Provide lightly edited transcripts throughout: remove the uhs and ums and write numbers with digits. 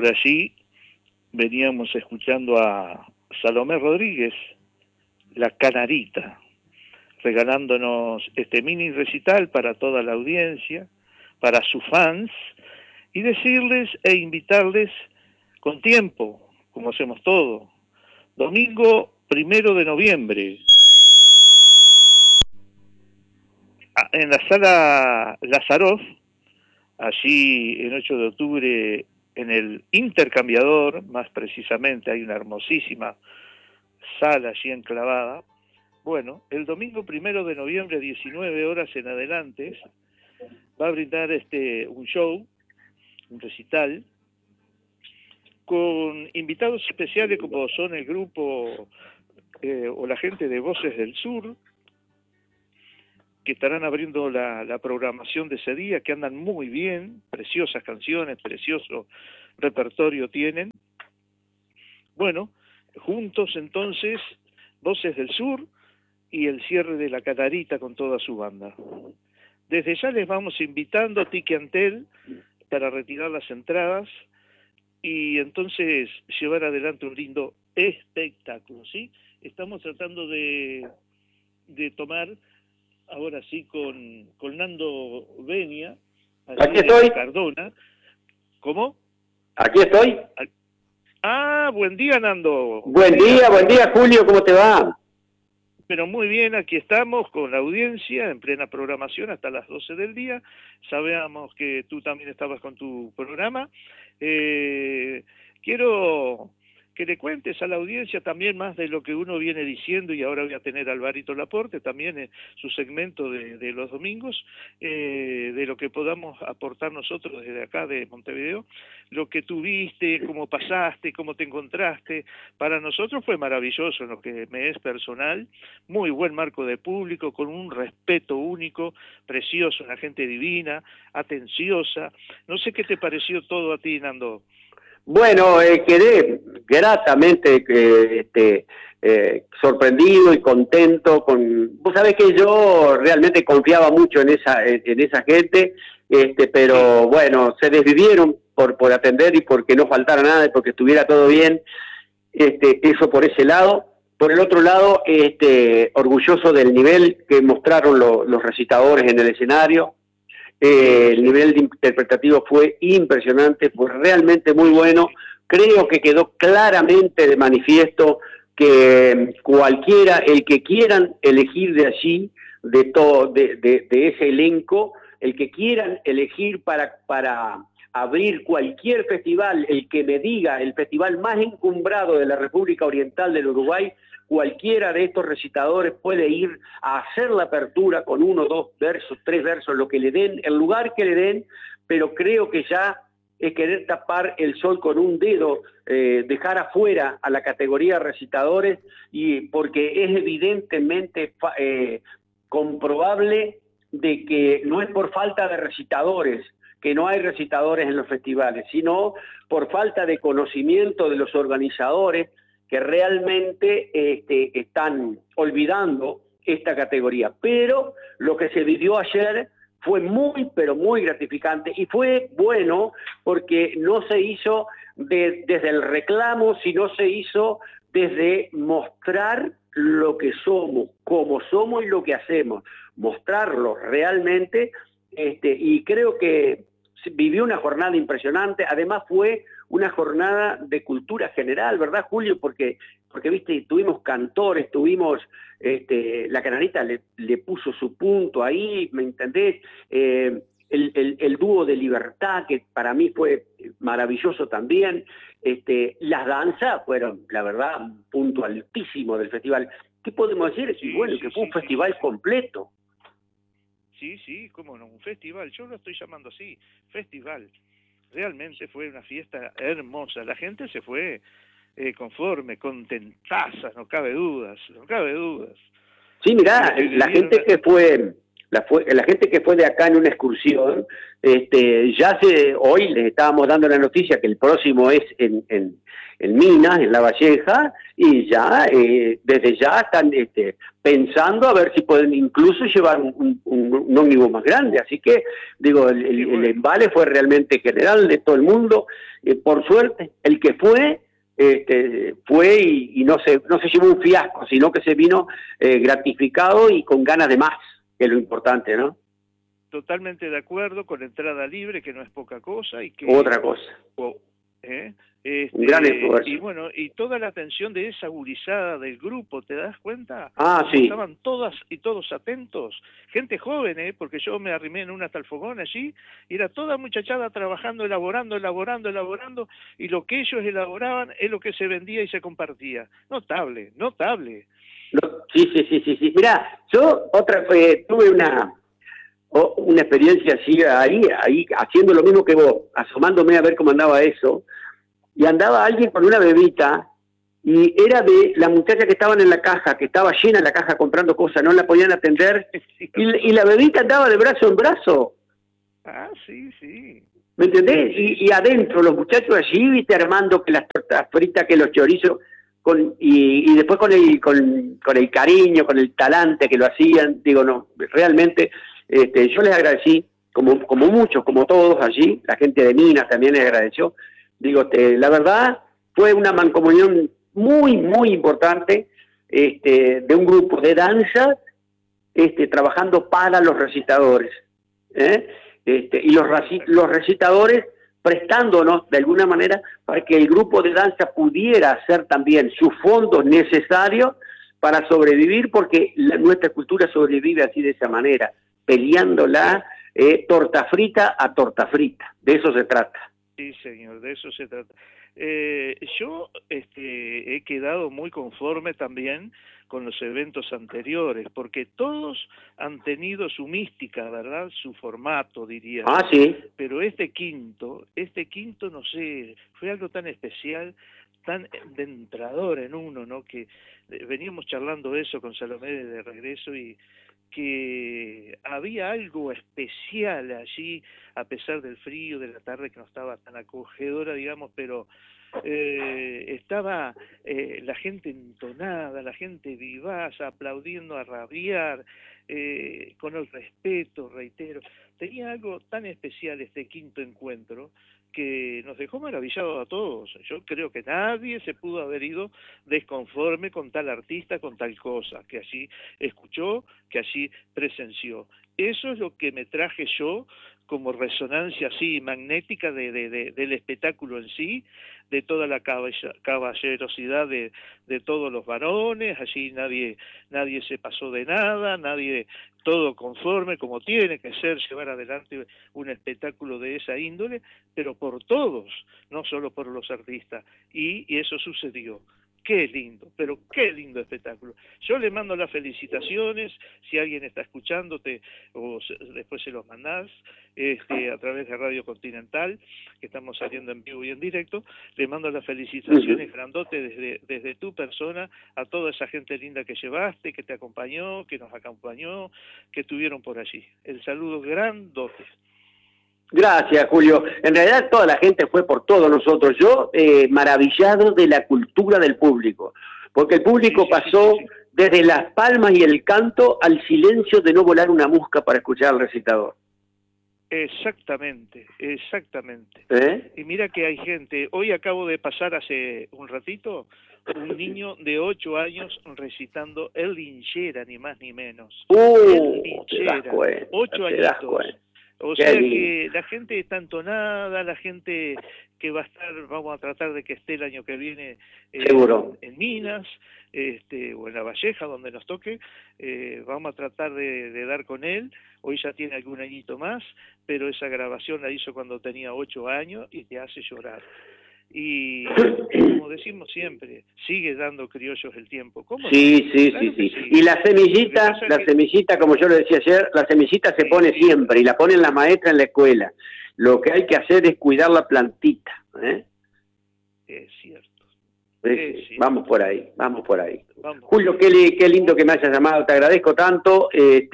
por allí veníamos escuchando a Salomé Rodríguez, La Canarita, regalándonos este mini recital para toda la audiencia, para sus fans, y decirles e invitarles con tiempo, como hacemos todo. Domingo 1 de noviembre, en la sala Lazaroff, allí en 8 de octubre, en el Intercambiador, más precisamente, hay una hermosísima sala allí enclavada. Bueno, el domingo 1 de noviembre, 19 horas en adelante, va a brindar un show, un recital, con invitados especiales como son el grupo o la gente de Voces del Sur, que estarán abriendo la programación de ese día, que andan muy bien, preciosas canciones, precioso repertorio tienen. Bueno, juntos entonces, Voces del Sur y el cierre de La Canarita con toda su banda. Desde ya les vamos invitando a Tiqueantel para retirar las entradas y entonces llevar adelante un lindo espectáculo, ¿sí? Estamos tratando de tomar, ahora sí, con Nando Benia, aquí estoy. Cardona. ¿Cómo? Aquí estoy. Buen día, Nando. Buen día, Julio, ¿cómo te va? Pero muy bien, aquí estamos con la audiencia en plena programación hasta las 12 del día. Sabíamos que tú también estabas con tu programa. Quiero que le cuentes a la audiencia también más de lo que uno viene diciendo, y ahora voy a tener a Alvarito Laporte también en su segmento de los domingos, de lo que podamos aportar nosotros desde acá de Montevideo, lo que tú viste, cómo pasaste, cómo te encontraste. Para nosotros fue maravilloso en lo que me es personal, muy buen marco de público, con un respeto único, precioso, una gente divina, atenciosa. No sé qué te pareció todo a ti, Nando. Bueno, quedé gratamente sorprendido y contento con... Vos sabés que yo realmente confiaba mucho en esa gente, pero bueno, se desvivieron por atender y porque no faltara nada y porque estuviera todo bien, eso por ese lado. Por el otro lado, orgulloso del nivel que mostraron los recitadores en el escenario. El nivel interpretativo fue impresionante, fue realmente muy bueno. Creo que quedó claramente de manifiesto que cualquiera, el que quieran elegir de allí, de ese elenco, el que quieran elegir para abrir cualquier festival, el que me diga el festival más encumbrado de la República Oriental del Uruguay, cualquiera de estos recitadores puede ir a hacer la apertura con 1, 2 versos, 3 versos, lo que le den, el lugar que le den, pero creo que ya es querer tapar el sol con un dedo, dejar afuera a la categoría recitadores, y porque es evidentemente comprobable de que no es por falta de recitadores, que no hay recitadores en los festivales, sino por falta de conocimiento de los organizadores, que realmente están olvidando esta categoría. Pero lo que se vivió ayer fue muy, pero muy gratificante, y fue bueno porque no se hizo desde el reclamo, sino se hizo desde mostrar lo que somos, cómo somos y lo que hacemos, mostrarlo realmente, y creo que vivió una jornada impresionante. Además fue una jornada de cultura general, ¿verdad, Julio? Porque viste, tuvimos cantores, tuvimos, La Canarita le puso su punto ahí, ¿me entendés? El dúo de Libertad, que para mí fue maravilloso también. Las danzas fueron, la verdad, un punto altísimo del festival. ¿Qué podemos decir? Sí, bueno, que fue un festival completo. Sí, cómo no, un festival, yo lo estoy llamando así, festival. Realmente fue una fiesta hermosa, la gente se fue conforme, contentaza, no cabe dudas. Sí, mirá, la gente que fue la gente que fue de acá en una excursión, hoy les estábamos dando la noticia que el próximo es en Minas, en La Valleja, y ya, desde ya están pensando a ver si pueden incluso llevar un ómnibus más grande. Así que, digo, el embale fue realmente general de todo el mundo. Por suerte, el que fue y no se llevó un fiasco, sino que se vino gratificado y con ganas de más, que es lo importante, ¿no? Totalmente de acuerdo, con entrada libre, que no es poca cosa. Y que otra cosa. Un gran esfuerzo. Y bueno, y toda la atención de esa gurizada del grupo, ¿te das cuenta? Sí. Estaban todas y todos atentos, gente joven, porque yo me arrimé en un hasta el fogón allí, y era toda muchachada trabajando, elaborando, y lo que ellos elaboraban es lo que se vendía y se compartía. Notable. Sí. Mirá, yo tuve una experiencia así ahí haciendo lo mismo que vos, asomándome a ver cómo andaba eso, y andaba alguien con una bebita, y era de la muchacha que estaban en la caja, que estaba llena la caja comprando cosas, no la podían atender, y la bebita andaba de brazo en brazo. Sí. ¿Me entendés? Y adentro los muchachos allí, viste, armando que las tortas fritas, que los chorizos, y después con el cariño, con el talante que lo hacían. Digo, no, realmente yo les agradecí, como muchos, como todos allí, la gente de Minas también les agradeció. Digo, la verdad, fue una mancomunión muy, muy importante, de un grupo de danza, trabajando para los recitadores, y los recitadores prestándonos de alguna manera para que el grupo de danza pudiera hacer también sus fondos necesarios para sobrevivir, porque nuestra cultura sobrevive así, de esa manera, peleándola torta frita a torta frita. De eso se trata. Sí, señor, de eso se trata. Yo he quedado muy conforme también con los eventos anteriores, porque todos han tenido su mística, ¿verdad? Su formato, diría. Sí. Pero este quinto, no sé, fue algo tan especial, tan dentrador en uno, ¿no? Que veníamos charlando eso con Salomé de regreso, y que había algo especial allí, a pesar del frío de la tarde, que no estaba tan acogedora, digamos, pero estaba la gente entonada, la gente vivaz, aplaudiendo a rabiar, con el respeto, reitero. Tenía algo tan especial este quinto encuentro, que nos dejó maravillados a todos. Yo creo que nadie se pudo haber ido desconforme con tal artista, con tal cosa, que allí escuchó, que allí presenció. Eso es lo que me traje yo como resonancia así magnética del espectáculo en sí, de toda la caballerosidad de todos los varones. Allí nadie se pasó de nada, todo conforme, como tiene que ser, llevar adelante un espectáculo de esa índole, pero por todos, no solo por los artistas, y eso sucedió. Qué lindo, pero qué lindo espectáculo. Yo le mando las felicitaciones, si alguien está escuchándote, o después se los mandás, a través de Radio Continental, que estamos saliendo en vivo y en directo. Le mando las felicitaciones grandote desde tu persona a toda esa gente linda que llevaste, que te acompañó, que nos acompañó, que estuvieron por allí. El saludo grandote. Gracias, Julio. En realidad toda la gente fue por todos nosotros. Yo maravillado de la cultura del público, porque el público pasó desde las palmas y el canto al silencio de no volar una mosca para escuchar al recitador. Exactamente. Y mira que hay gente, hoy acabo de pasar hace un ratito, un niño de 8 años recitando El Linchera, ni más ni menos. El Linchera, 8 añitos. O sea que la gente está entonada, la gente que va a estar, vamos a tratar de que esté el año que viene en Minas, o en La Valleja, donde nos toque, vamos a tratar de dar con él. Hoy ya tiene algún añito más, pero esa grabación la hizo cuando tenía 8 años y te hace llorar. Y como decimos siempre, sigue dando criollos el tiempo. ¿Cómo sí. Y la semillita, como yo lo decía ayer, la semillita se pone siempre, y la ponen la maestra en la escuela. Lo que hay que hacer es cuidar la plantita. Es cierto. Sí. Vamos por ahí. Vamos Julio, qué lindo que me hayas llamado, te agradezco tanto,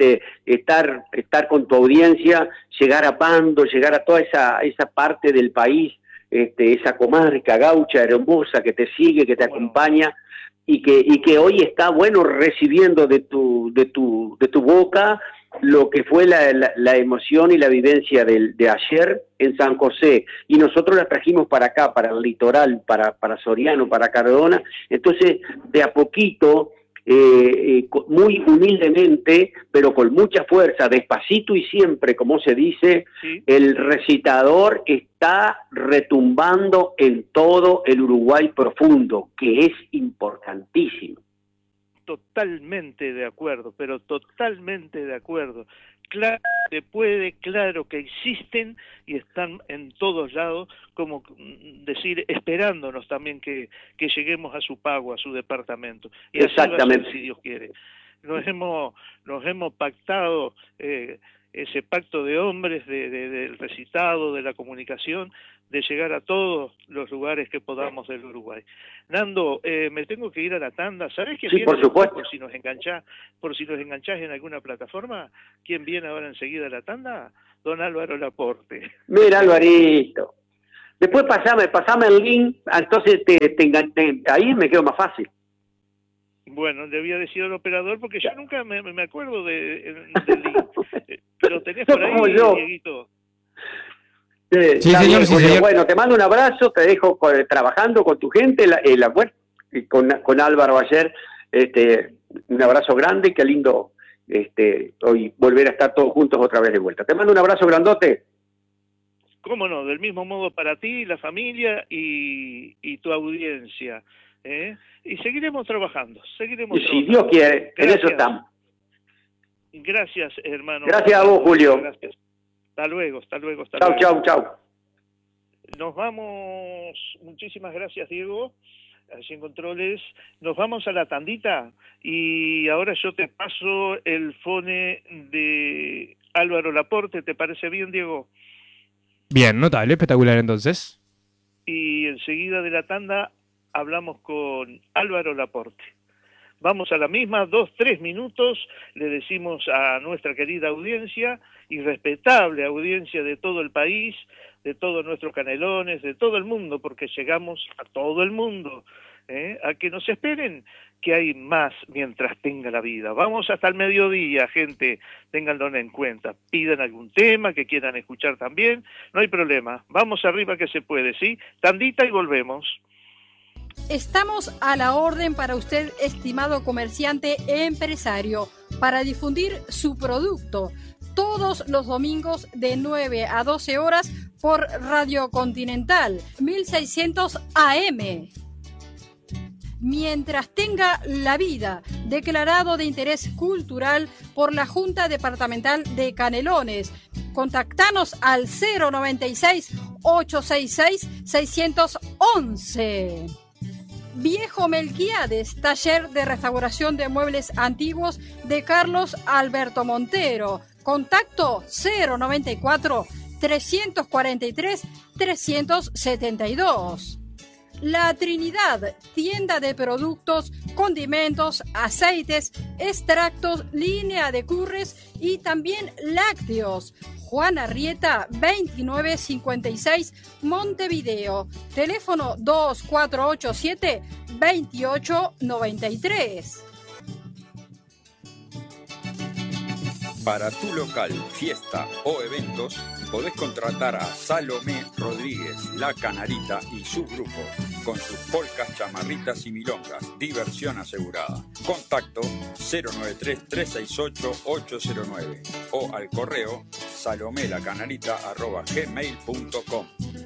estar con tu audiencia, llegar a Pando, llegar a toda esa parte del país, esa comarca gaucha hermosa que te sigue, que te acompaña, y que hoy está, bueno, recibiendo de tu boca lo que fue la emoción y la vivencia de ayer en San José, y nosotros la trajimos para acá, para el litoral, para Soriano, para Cardona. Entonces, de a poquito, muy humildemente, pero con mucha fuerza, despacito y siempre, como se dice, sí, el recitador está retumbando en todo el Uruguay profundo, que es importantísimo. Totalmente de acuerdo, pero totalmente de acuerdo. Claro que puede, claro que existen y están en todos lados, como decir, esperándonos también que lleguemos a su pago, a su departamento. Y así va a ser, si Dios quiere. Nos hemos pactado ese pacto de hombres del recitado, de la comunicación, de llegar a todos los lugares que podamos del Uruguay. Nando, me tengo que ir a la tanda. ¿Sabés quién sí, viene? Por supuesto. Por si nos enganchás en alguna plataforma, ¿quién viene ahora enseguida a la tanda? Don Álvaro Laporte. Mira, Alvarito. Después pasame el link, entonces ahí me quedo más fácil. Bueno, le voy a decir al operador porque yo nunca me acuerdo del link. ¿Lo tenés por ahí, Dieguito? Sí, señor, sí, señor. Bueno, te mando un abrazo, te dejo trabajando con tu gente, con Álvaro ayer, un abrazo grande, qué lindo hoy volver a estar todos juntos otra vez de vuelta. Te mando un abrazo grandote. Cómo no, del mismo modo para ti, la familia y tu audiencia. Y seguiremos trabajando, Si Dios quiere, en eso estamos. Gracias, hermano. Gracias a vos, Julio. Gracias. Hasta luego. Chau. Nos vamos, muchísimas gracias, Diego, allí en Controles. Nos vamos a la tandita y ahora yo te paso el fone de Álvaro Laporte. ¿Te parece bien, Diego? Bien, notable, espectacular entonces. Y enseguida de la tanda hablamos con Álvaro Laporte. Vamos a la misma, 2-3 minutos, le decimos a nuestra querida audiencia y respetable audiencia de todo el país, de todos nuestros canelones, de todo el mundo, porque llegamos a todo el mundo, a que nos esperen, que hay más mientras tenga la vida. Vamos hasta el mediodía, gente, ténganlo en cuenta. Pidan algún tema que quieran escuchar también, no hay problema. Vamos arriba que se puede, ¿sí? Tandita y volvemos. Estamos a la orden para usted, estimado comerciante empresario, para difundir su producto todos los domingos de 9 a 12 horas por Radio Continental 1600 AM. Mientras tenga la vida, declarado de interés cultural por la Junta Departamental de Canelones. Contactanos al 096-866-611. Viejo Melquiades, taller de restauración de muebles antiguos de Carlos Alberto Montero. Contacto 094-343-372. La Trinidad, tienda de productos, condimentos, aceites, extractos, línea de curres y también lácteos. Juan Arrieta, 2956, Montevideo. Teléfono 2487-2893. Para tu local, fiesta o eventos, podés contratar a Salomé Rodríguez, La Canarita y su grupo, con sus polcas, chamarritas y milongas, diversión asegurada. Contacto 093-368-809 o al correo salomelacanarita@gmail.com.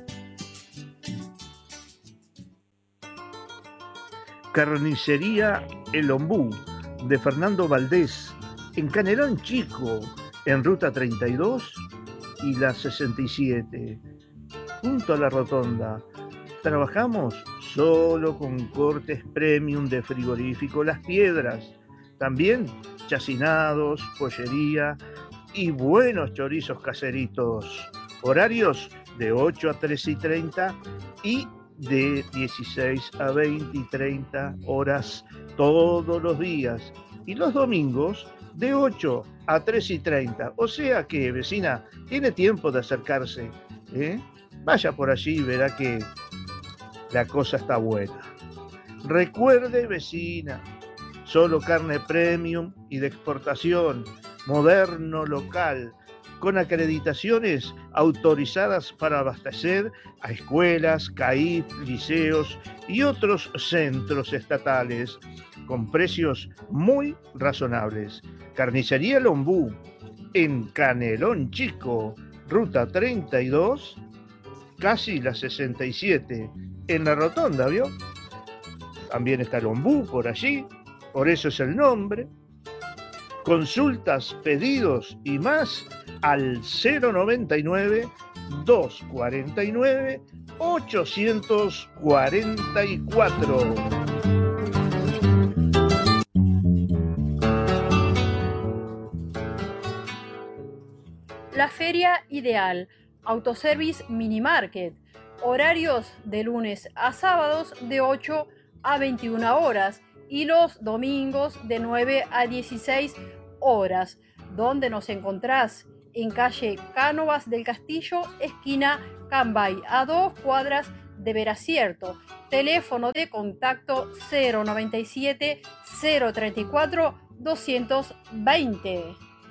Carnicería El Ombú, de Fernando Valdés, en Canelón Chico, en Ruta 32 y la 67, junto a la rotonda. Trabajamos solo con cortes premium de frigorífico Las Piedras, también chacinados, pollería y buenos chorizos caseritos. Horarios de 8 a 3:30 y de 16 a 20 y 30 horas todos los días. Y los domingos de 8 a 3 y 30. O sea que, vecina, tiene tiempo de acercarse. Vaya por allí y verá que la cosa está buena. Recuerde, vecina, solo carne premium y de exportación, moderno, local, con acreditaciones autorizadas para abastecer a escuelas, CAIF, liceos y otros centros estatales, con precios muy razonables. Carnicería Lombú, en Canelón Chico, ruta 32, casi la 67, en la rotonda, ¿vio? También está Lombú por allí, por eso es el nombre. Consultas, pedidos y más al 099 249 844. La Feria Ideal, Autoservice Mini Market, horarios de lunes a sábados de 8 a 21 horas y los domingos de 9 a 16 horas. ¿Dónde nos encontrás? En calle Cánovas del Castillo, esquina Cambay, a 2 cuadras de Veracierto. Teléfono de contacto 097 034 220.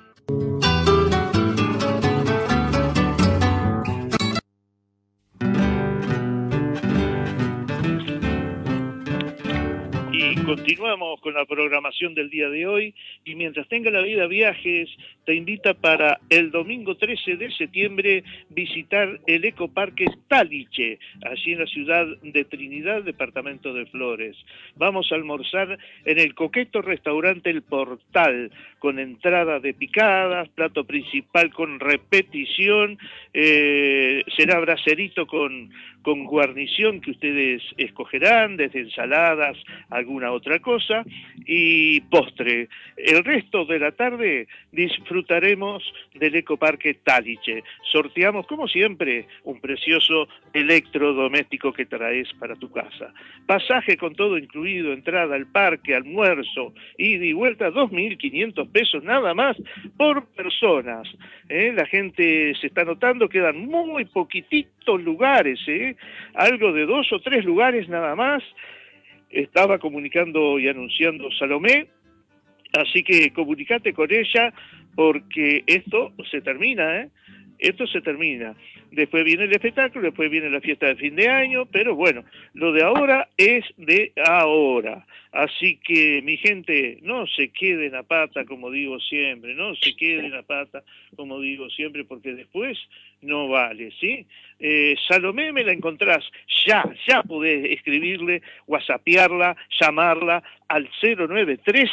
Y continuamos con la programación del día de hoy, y mientras tenga la vida viajes, te invita para el domingo 13 de septiembre visitar el Ecoparque Taliche, allí en la ciudad de Trinidad, departamento de Flores. Vamos a almorzar en el coqueto restaurante El Portal, con entrada de picadas, plato principal con repetición, será bracerito con guarnición que ustedes escogerán, desde ensaladas, alguna otra cosa, y postre. El resto de la tarde disfrutaremos del Ecoparque Taliche. Sorteamos, como siempre, un precioso electrodoméstico que traes para tu casa. Pasaje con todo incluido, entrada al parque, almuerzo, ida y vuelta, 2.500 pesos nada más por personas. La gente se está notando, quedan muy poquititos lugares, algo de 2 o 3 lugares nada más. Estaba comunicando y anunciando Salomé, así que comunicate con ella porque esto se termina, Esto se termina. Después viene el espectáculo, después viene la fiesta de fin de año, pero bueno, lo de ahora es de ahora. Así que, mi gente, no se queden a pata, como digo siempre, no se queden a pata, como digo siempre, porque después no vale, ¿sí? Salomé me la encontrás, ya podés escribirle, whatsappearla, llamarla al 093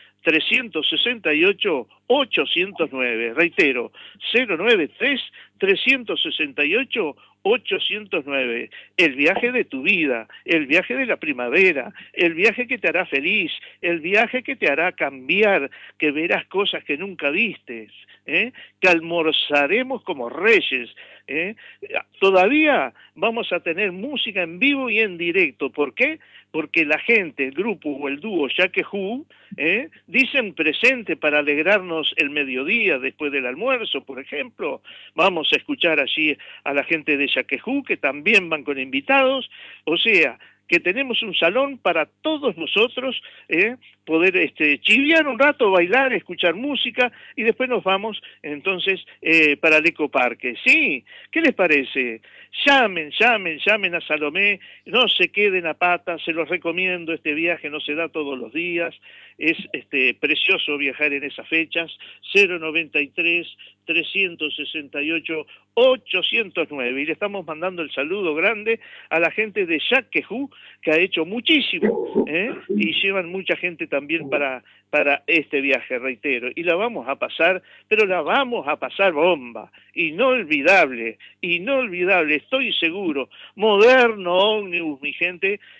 368 809, reitero, 093 368 809, el viaje de tu vida, el viaje de la primavera, el viaje que te hará feliz, el viaje que te hará cambiar, que verás cosas que nunca vistes, que almorzaremos como reyes, Todavía vamos a tener música en vivo y en directo. ¿Por qué? Porque la gente, el grupo o el dúo Yaquejú, dicen presente para alegrarnos el mediodía después del almuerzo, por ejemplo. Vamos a escuchar allí a la gente de Yaquejú, que también van con invitados. O sea, que tenemos un salón para todos nosotros, poder chiviar un rato, bailar, escuchar música, y después nos vamos entonces para el Ecoparque. ¿Sí? ¿Qué les parece? Llamen a Salomé, no se queden a pata, se los recomiendo, este viaje no se da todos los días, es precioso viajar en esas fechas. 093 368 809, y le estamos mandando el saludo grande a la gente de Yaquejú, que ha hecho muchísimo, y llevan mucha gente también para este viaje, reitero, y la vamos a pasar, pero la vamos a pasar bomba, inolvidable, estoy seguro. Moderno ómnibus, mi gente,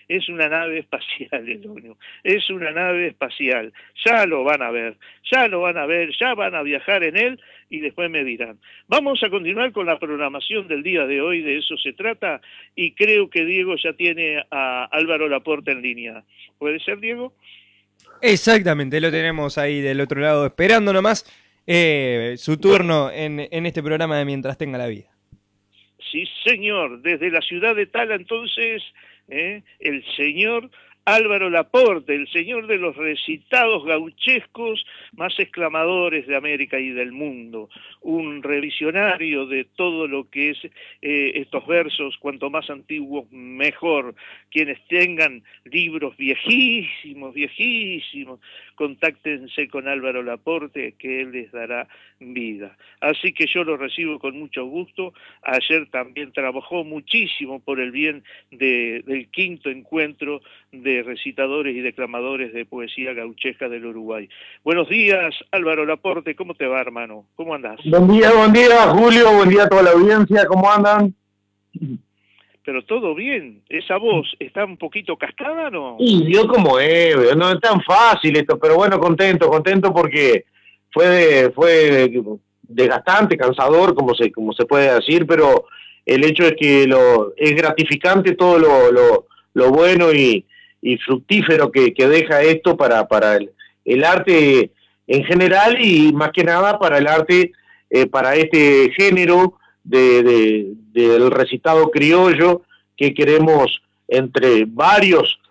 es una nave espacial el ómnibus, es una nave espacial, ya lo van a ver, ya lo van a ver, ya van a viajar en él y después me dirán. Vamos a continuar con la programación del día de hoy, de eso se trata, y creo que Diego ya tiene a Álvaro Laporte en línea. ¿Puede ser, Diego? Exactamente, lo tenemos ahí del otro lado esperando nomás su turno en este programa de Mientras Tenga la Vida. Sí, señor, desde la ciudad de Tala, entonces, el señor Álvaro Laporte, el señor de los recitados gauchescos más exclamadores de América y del mundo, un revisionario de todo lo que es estos versos, cuanto más antiguos mejor. Quienes tengan libros viejísimos, contáctense con Álvaro Laporte, que él les dará vida. Así que yo lo recibo con mucho gusto. Ayer también trabajó muchísimo por el bien del quinto encuentro de recitadores y declamadores de poesía gauchesca del Uruguay. Buenos días, Álvaro Laporte, ¿cómo te va, hermano? ¿Cómo andás? Buen día, Julio, buen día a toda la audiencia, ¿cómo andan? Pero todo bien, esa voz está un poquito cascada, ¿no? Y vio como es, no es tan fácil esto, pero bueno, contento porque fue desgastante, cansador, como se puede decir, pero el hecho es que es gratificante todo lo bueno y fructífero que deja esto para el arte en general y más que nada para el arte, para este género del recitado criollo que queremos entre varios